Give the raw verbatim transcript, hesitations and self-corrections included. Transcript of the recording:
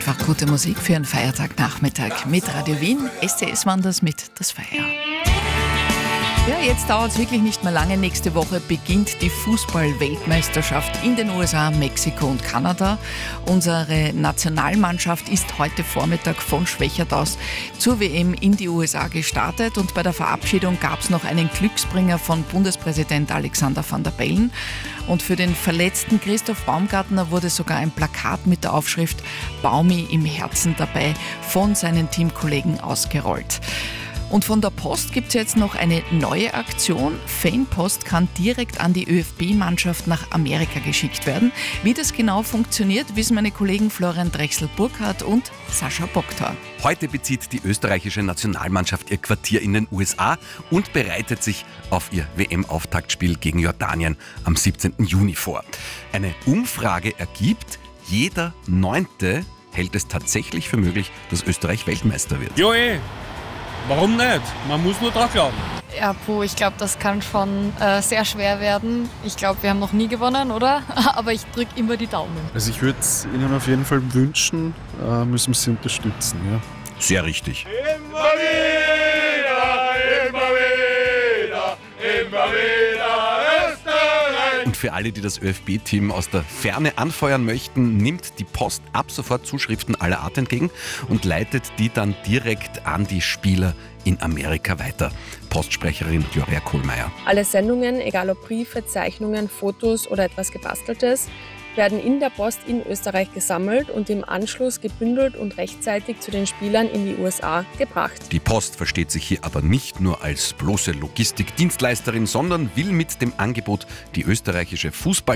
Einfach gute Musik für einen Feiertagnachmittag mit Radio Wien. S C S Wanders mit Das Feier. Ja, jetzt dauert es wirklich nicht mehr lange. Nächste Woche beginnt die Fußball-Weltmeisterschaft in den U S A, Mexiko und Kanada. Unsere Nationalmannschaft ist heute Vormittag von Schwechat aus zur W M in die U S A gestartet. Und bei der Verabschiedung gab es noch einen Glücksbringer von Bundespräsident Alexander Van der Bellen. Und für den verletzten Christoph Baumgartner wurde sogar ein Plakat mit der Aufschrift „Baumi im Herzen dabei“ von seinen Teamkollegen ausgerollt. Und von der Post gibt es jetzt noch eine neue Aktion. Fanpost kann direkt an die ÖFB-Mannschaft nach Amerika geschickt werden. Wie das genau funktioniert, wissen meine Kollegen Florian Drechsel-Burkhardt und Sascha Boktor. Heute bezieht die österreichische Nationalmannschaft ihr Quartier in den U S A und bereitet sich auf ihr W M-Auftaktspiel gegen Jordanien am siebzehnten Juni vor. Eine Umfrage ergibt, jeder Neunte hält es tatsächlich für möglich, dass Österreich Weltmeister wird. Jo, eh. Warum nicht? Man muss nur dran glauben. Ja, puh, ich glaube, das kann schon äh, sehr schwer werden. Ich glaube, wir haben noch nie gewonnen, oder? Aber ich drücke immer die Daumen. Also ich würde es Ihnen auf jeden Fall wünschen, äh, müssen Sie unterstützen. Ja. Sehr richtig. Immer wieder, immer wieder, immer wieder Österreich. Und für alle, die das ÖFB-Team aus der Ferne anfeuern möchten, nimmt die Post ab sofort Zuschriften aller Art entgegen und leitet die dann direkt an die Spieler in Amerika weiter. Postsprecherin Gloria Kohlmeier. Alle Sendungen, egal ob Briefe, Zeichnungen, Fotos oder etwas Gebasteltes, werden in der Post in Österreich gesammelt und im Anschluss gebündelt und rechtzeitig zu den Spielern in die U S A gebracht. Die Post versteht sich hier aber nicht nur als bloße Logistikdienstleisterin, sondern will mit dem Angebot die österreichische Fußball